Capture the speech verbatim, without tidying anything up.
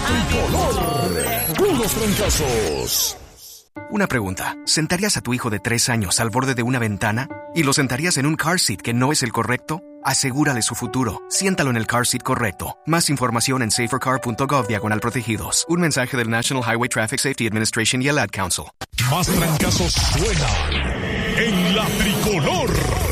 Tricolor. Puros trancazos. Una pregunta. ¿Sentarías a tu hijo de tres años al borde de una ventana? ¿Y lo sentarías en un car seat que no es el correcto? Asegúrale su futuro. Siéntalo en el car seat correcto. Más información en safercar punto gov diagonal protegidos. Un mensaje del National Highway Traffic Safety Administration y el Ad Council. Más trancazos suenan en la Tricolor.